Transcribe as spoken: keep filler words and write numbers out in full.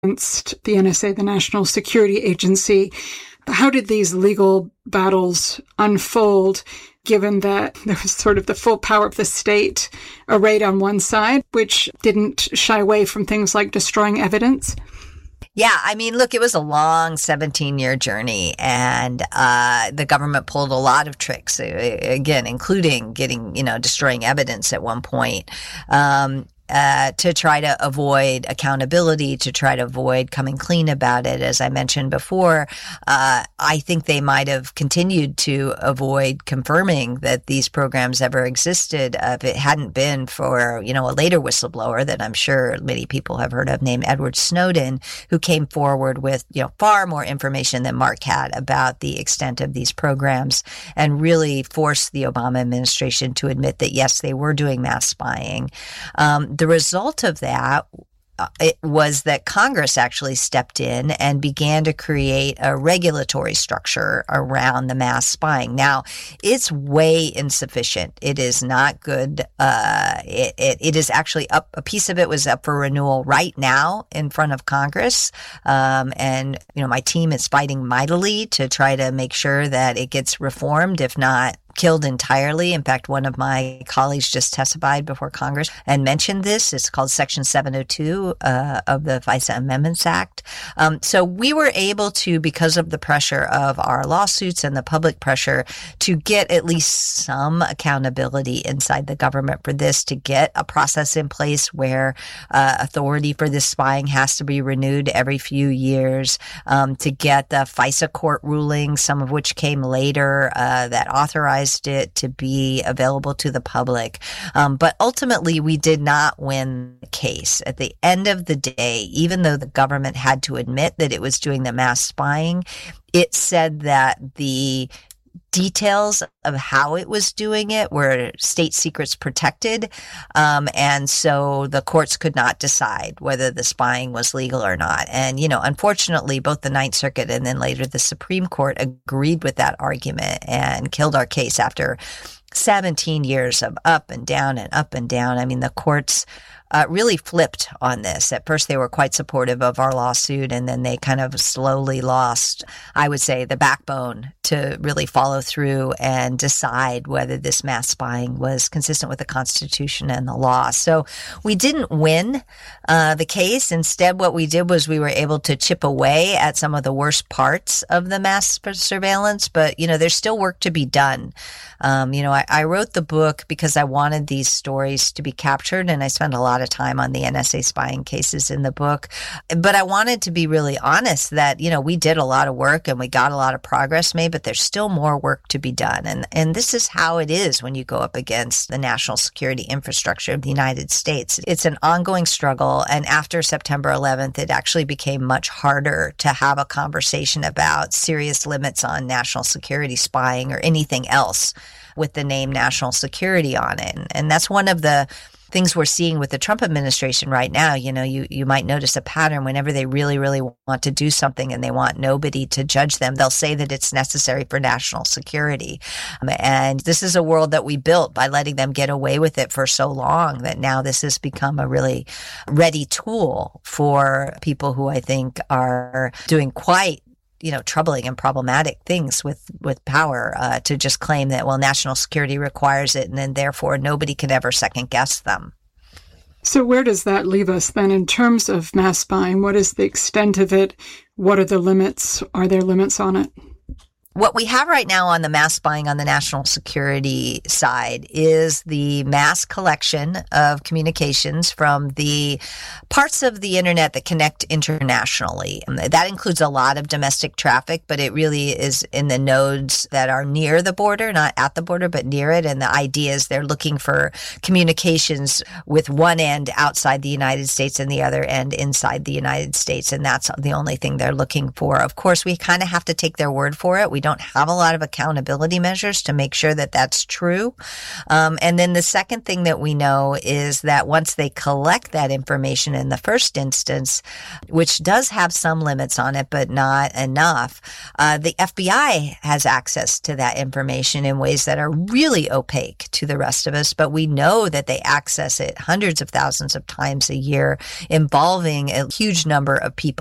against the N S A, the National Security Agency. How did these legal battles unfold, given that there was sort of the full power of the state arrayed on one side, which didn't shy away from things like destroying evidence? Yeah, I mean, look, it was a long seventeen-year journey, and uh, the government pulled a lot of tricks, again, including getting, you know, destroying evidence at one point. Um, Uh, to try to avoid accountability, to try to avoid coming clean about it. As I mentioned before, uh, I think they might have continued to avoid confirming that these programs ever existed uh, if it hadn't been for, you know, a later whistleblower that I'm sure many people have heard of named Edward Snowden, who came forward with, you know, far more information than Mark had about the extent of these programs and really forced the Obama administration to admit that, yes, they were doing mass spying. Um, The result of that uh, it was that Congress actually stepped in and began to create a regulatory structure around the mass spying. Now, it's way insufficient. It is not good. Uh, it, it, it is actually up. A piece of it was up for renewal right now in front of Congress. Um, and, you know, my team is fighting mightily to try to make sure that it gets reformed, if not killed entirely. In fact, one of my colleagues just testified before Congress and mentioned this. It's called Section seven oh two uh, of the FISA Amendments Act. Um, so we were able to, because of the pressure of our lawsuits and the public pressure, to get at least some accountability inside the government for this, to get a process in place where uh, authority for this spying has to be renewed every few years, um, to get the FISA court ruling, some of which came later, uh, that authorized it to be available to the public. Um, but ultimately, we did not win the case. At the end of the day, even though the government had to admit that it was doing the mass spying, it said that the details of how it was doing it were state secrets protected. Um, and so the courts could not decide whether the spying was legal or not. And, you know, unfortunately, both the Ninth Circuit and then later the Supreme Court agreed with that argument and killed our case after seventeen years of up and down and up and down. I mean, the courts Uh, really flipped on this. At first, they were quite supportive of our lawsuit, and then they kind of slowly lost, I would say, the backbone to really follow through and decide whether this mass spying was consistent with the Constitution and the law. So we didn't win uh, the case. Instead, what we did was we were able to chip away at some of the worst parts of the mass surveillance, but, you know, there's still work to be done. Um, you know, I, I wrote the book because I wanted these stories to be captured, and I spent a lot of time on the N S A spying cases in the book. But I wanted to be really honest that, you know, we did a lot of work and we got a lot of progress made, but there's still more work to be done. And, and this is how it is when you go up against the national security infrastructure of the United States. It's an ongoing struggle. And after September eleventh, it actually became much harder to have a conversation about serious limits on national security spying or anything else with the name national security on it. And, and that's one of the things we're seeing with the Trump administration right now. You know, you, you might notice a pattern whenever they really, really want to do something and they want nobody to judge them. They'll say that it's necessary for national security. Um, and this is a world that we built by letting them get away with it for so long that now this has become a really ready tool for people who I think are doing quite you know, troubling and problematic things with, with power, uh, to just claim that, well, national security requires it, and then therefore nobody can ever second guess them. So where does that leave us then in terms of mass spying? What is the extent of it? What are the limits? Are there limits on it? What we have right now on the mass spying on the national security side is the mass collection of communications from the parts of the internet that connect internationally. That includes a lot of domestic traffic, but it really is in the nodes that are near the border, not at the border, but near it. And the idea is they're looking for communications with one end outside the United States and the other end inside the United States. And that's the only thing they're looking for. Of course, we kind of have to take their word for it. We We don't have a lot of accountability measures to make sure that that's true. Um, and then the second thing that we know is that once they collect that information in the first instance, which does have some limits on it, but not enough, uh, the F B I has access to that information in ways that are really opaque to the rest of us. But we know that they access it hundreds of thousands of times a year, involving a huge number of people